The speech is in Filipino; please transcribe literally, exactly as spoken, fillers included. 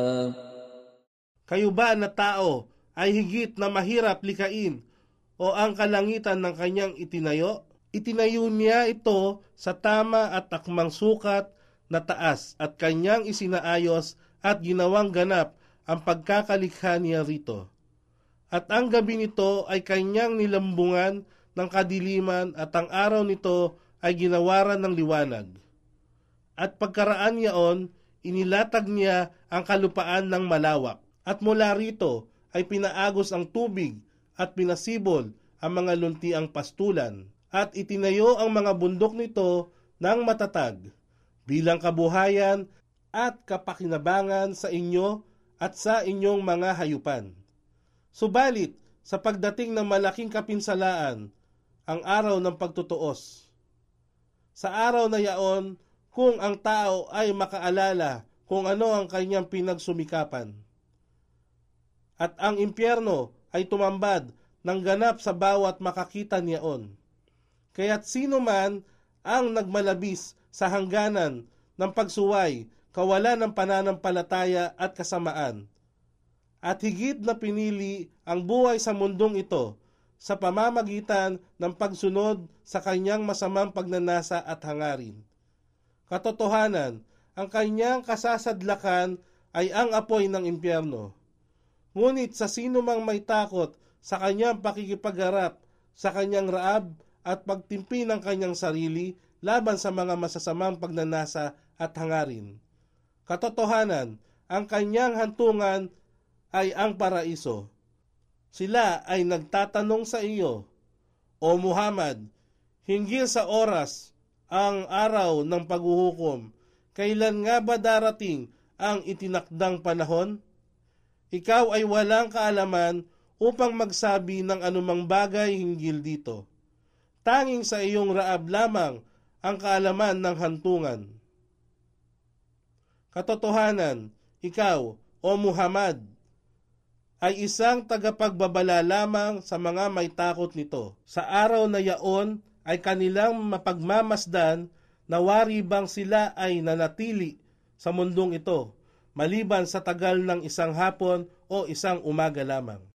Kayo ba na tao ay higit na mahirap likain o ang kalangitan ng kanyang itinayo? Itinayo niya ito sa tama at akmang sukat na taas at kanyang isinaayos at ginawang ganap ang pagkakalikha niya rito. At ang gabi nito ay kanyang nilambungan ng kadiliman at ang araw nito ay ginawaran ng liwanag. At pagkaraan niyaon, inilatag niya ang kalupaan ng malawak. At mula rito ay pinaagos ang tubig at pinasibol ang mga luntiang pastulan. At itinayo ang mga bundok nito ng matatag bilang kabuhayan at kapakinabangan sa inyo at sa inyong mga hayupan. Subalit, sa pagdating ng malaking kapinsalaan, ang araw ng pagtutuos. Sa araw na yaon, kung ang tao ay makaalala kung ano ang kanyang pinagsumikapan. At ang impyerno ay tumambad ng ganap sa bawat makakita niyaon. Kaya't sino man ang nagmalabis sa hangganan ng pagsuway, kawalan ng pananampalataya at kasamaan, at higit na pinili ang buhay sa mundong ito sa pamamagitan ng pagsunod sa kanyang masamang pagnanasa at hangarin. Katotohanan, ang kanyang kasasadlakan ay ang apoy ng impyerno. Ngunit sa sino mang may takot sa kanyang pakikipagharap sa kanyang raab at pagtimpi ng kanyang sarili laban sa mga masasamang pagnanasa at hangarin. Katotohanan, ang kanyang hantungan ay ang paraiso. Sila ay nagtatanong sa iyo, O Muhammad, hinggil sa oras, ang araw ng paghuhukom, kailan nga ba darating ang itinakdang panahon? Ikaw ay walang kaalaman upang magsabi ng anumang bagay hinggil dito. Tanging sa iyong raab lamang ang kaalaman ng hantungan. Katotohanan, ikaw, O Muhammad, ay isang tagapagbabala lamang sa mga may takot nito. Sa araw na yaon ay kanilang mapagmamasdan na wari bang sila ay nanatili sa mundong ito, maliban sa tagal ng isang hapon o isang umaga lamang.